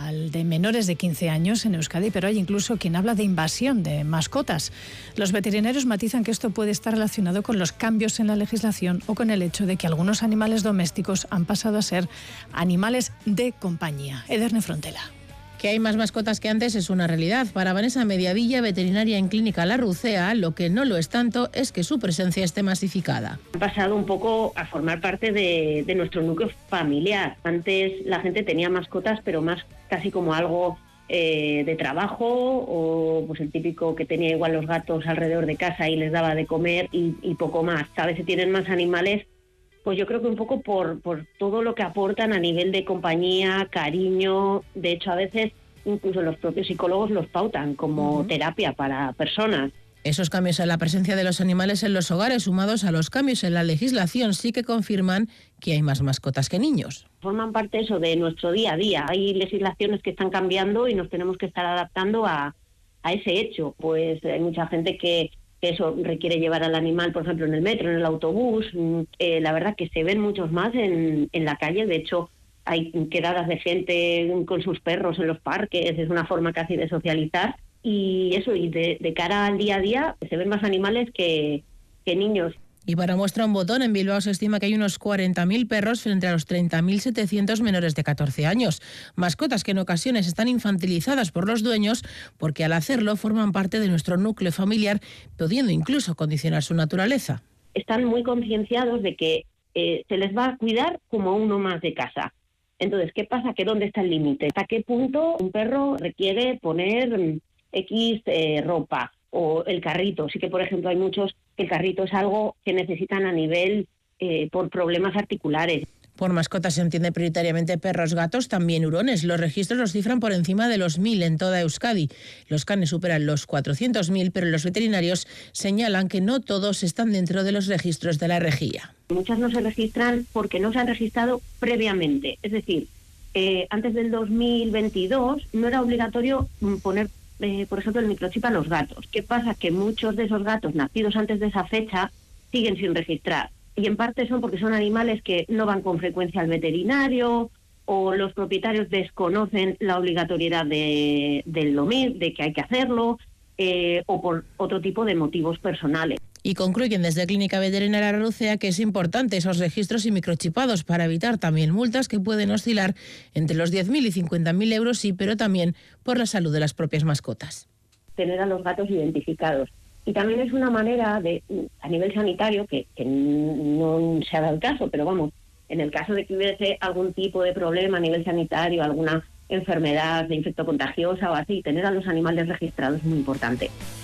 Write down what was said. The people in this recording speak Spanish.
al de menores de 15 años en Euskadi, pero hay incluso quien habla de invasión de mascotas. Los veterinarios matizan que esto puede estar relacionado con los cambios en la legislación o con el hecho de que algunos animales domésticos han pasado a ser animales de compañía. Ederne Frontela. Que hay más mascotas que antes es una realidad. Para Vanessa Mediavilla, veterinaria en Clínica La Rucea, lo que no lo es tanto es que su presencia esté masificada. Han pasado un poco a formar parte de nuestro núcleo familiar. Antes la gente tenía mascotas, pero más casi como algo de trabajo, o pues el típico que tenía igual los gatos alrededor de casa y les daba de comer y poco más. Cada vez se tienen más animales, pues yo creo que un poco por todo lo que aportan a nivel de compañía, cariño. De hecho, a veces incluso los propios psicólogos los pautan como terapia para personas. Esos cambios en la presencia de los animales en los hogares, sumados a los cambios en la legislación, sí que confirman que hay más mascotas que niños. Forman parte eso de nuestro día a día. Hay legislaciones que están cambiando y nos tenemos que estar adaptando a ese hecho. Pues hay mucha gente que eso requiere llevar al animal, por ejemplo, en el metro, en el autobús. La verdad que se ven muchos más en la calle. De hecho, hay quedadas de gente con sus perros en los parques. Es una forma casi de socializar. Y eso, y de cara al día a día, se ven más animales que niños. Y para muestra un botón, en Bilbao se estima que hay unos 40.000 perros frente a los 30.700 menores de 14 años. Mascotas que en ocasiones están infantilizadas por los dueños porque al hacerlo forman parte de nuestro núcleo familiar, pudiendo incluso condicionar su naturaleza. Están muy concienciados de que se les va a cuidar como uno más de casa. Entonces, ¿qué pasa? ¿Que dónde está el límite? ¿Hasta qué punto un perro requiere poner X ropa? O el carrito. Sí que, por ejemplo, hay muchos que el carrito es algo que necesitan a nivel por problemas articulares. Por mascotas se entiende prioritariamente perros, gatos, también hurones. Los registros los cifran por encima de los 1.000 en toda Euskadi. Los canes superan los 400.000, pero los veterinarios señalan que no todos están dentro de los registros de la Rejilla. Muchas no se registran porque no se han registrado previamente. Es decir, antes del 2022 no era obligatorio poner por ejemplo, el microchip a los gatos. ¿Qué pasa? Que muchos de esos gatos nacidos antes de esa fecha siguen sin registrar. Y en parte son porque son animales que no van con frecuencia al veterinario, o los propietarios desconocen la obligatoriedad del DOMIC, de que hay que hacerlo, o por otro tipo de motivos personales. Y concluyen desde Clínica Veterinaria La Rucea que es importante esos registros y microchipados para evitar también multas que pueden oscilar entre los 10.000 y 50.000 euros, sí, pero también por la salud de las propias mascotas. Tener a los gatos identificados. Y también es una manera a nivel sanitario, que no se ha dado el caso, pero vamos, en el caso de que hubiese algún tipo de problema a nivel sanitario, alguna enfermedad de infecto contagiosa o así, tener a los animales registrados es muy importante.